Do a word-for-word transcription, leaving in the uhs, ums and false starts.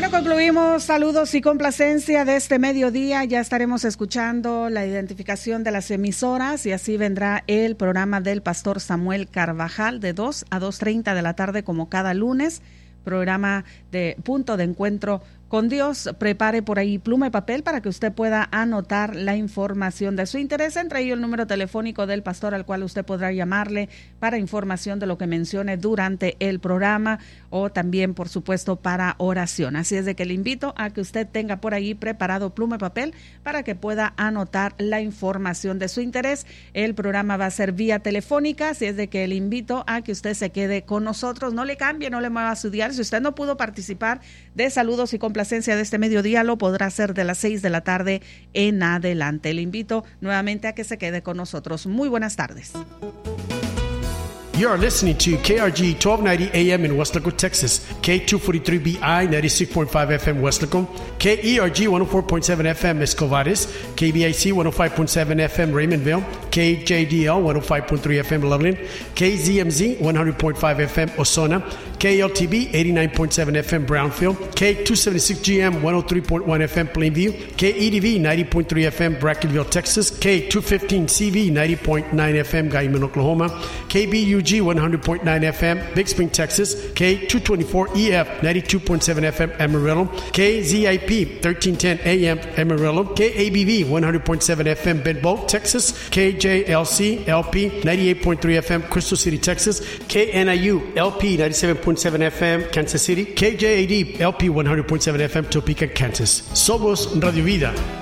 Bueno, concluimos saludos y complacencia de este mediodía. Ya estaremos escuchando la identificación de las emisoras y así vendrá el programa del pastor Samuel Carvajal de dos a dos treinta de la tarde como cada lunes. Programa de Punto de Encuentro con Dios. Prepare por ahí pluma y papel para que usted pueda anotar la información de su interés, entre ellos el número telefónico del pastor al cual usted podrá llamarle para información de lo que mencione durante el programa o también, por supuesto, para oración. Así es de que le invito a que usted tenga por ahí preparado pluma y papel para que pueda anotar la información de su interés. El programa va a ser vía telefónica, así es de que le invito a que usted se quede con nosotros, no le cambie, no le mueva su dial. Si usted no pudo participar de saludos y complacencia de este mediodía, lo podrá hacer de las seis de la tarde en adelante. Le invito nuevamente a que se quede con nosotros. Muy buenas tardes. You are listening to K R G twelve ninety A M in Weslaco, Texas, K two forty-three B I ninety-six point five F M Weslaco, K E R G one oh four point seven F M Escovares, K B I C one oh five point seven F M Raymondville, K J D L one oh five point three F M Loveland, K Z M Z one hundred point five F M Osona, K L T B eighty-nine point seven F M Brownfield, K two seventy-six G M one oh three point one F M Plainview, K E D V ninety point three F M Brackenville, Texas, K two fifteen C V ninety point nine F M Guyman, Oklahoma, K B U G one hundred point nine F M Big Spring, Texas, K two twenty-four E F ninety-two point seven F M Amarillo, K Z I P thirteen ten A M Amarillo, K A B V one hundred point seven F M Bedboe, Texas, K J L C L P ninety-eight point three F M Crystal City, Texas, K N I U L P ninety-seven point seven F M Kansas City, K J A D L P one hundred point seven F M Topeka, Kansas. Somos Radio Vida.